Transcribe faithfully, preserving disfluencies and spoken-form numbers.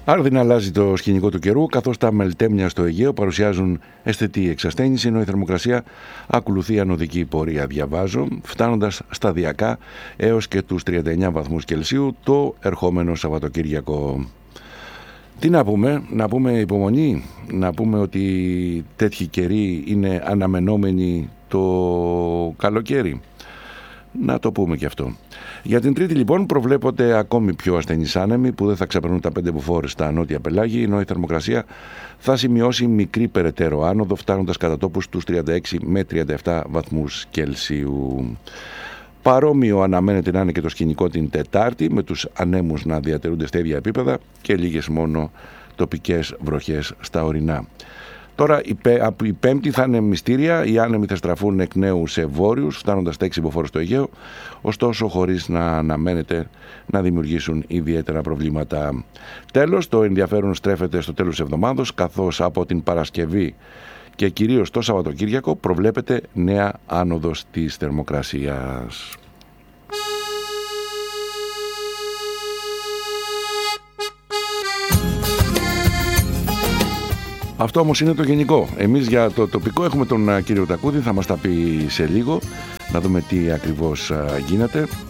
Άρδιν αλλάζει το σκηνικό του καιρού, καθώς τα μελτέμνια στο Αιγαίο παρουσιάζουν αισθητή εξασθένηση, ενώ η θερμοκρασία ακολουθεί ανωδική πορεία, διαβάζω, φτάνοντας σταδιακά έως και τους τριάντα εννέα βαθμούς Κελσίου το ερχόμενο Σαββατοκύριακο. Τι να πούμε, να πούμε υπομονή, να πούμε ότι τέτοιοι καιροί είναι αναμενόμενοι το καλοκαίρι. Να το πούμε και αυτό. Για την Τρίτη λοιπόν προβλέπονται ακόμη πιο ασθενείς άνεμοι που δεν θα ξεπερνούν τα πέντε μποφόρ στα νότια πελάγη, ενώ η θερμοκρασία θα σημειώσει μικρή περαιτέρω άνοδο, φτάνοντας κατά τόπους στους τριάντα έξι με τριάντα επτά βαθμούς Κελσίου. Παρόμοιο αναμένεται να είναι και το σκηνικό την Τετάρτη, με τους ανέμους να διατηρούνται στα ίδια επίπεδα και λίγες μόνο τοπικές βροχές στα ορεινά. Τώρα η, πέ, η Πέμπτη θα είναι μυστήρια, οι άνεμοι θα στραφούν εκ νέου σε βόρειους, φτάνοντας στα έξι μποφόρ στο Αιγαίο, ωστόσο χωρίς να αναμένεται να δημιουργήσουν ιδιαίτερα προβλήματα. Τέλος, το ενδιαφέρον στρέφεται στο τέλος της εβδομάδος, καθώς από την Παρασκευή και κυρίως το Σαββατοκύριακο προβλέπεται νέα άνοδος της θερμοκρασίας. Αυτό όμως είναι το γενικό. Εμείς για το τοπικό έχουμε τον κύριο Τακούδη, θα μας τα πει σε λίγο, να δούμε τι ακριβώς γίνεται.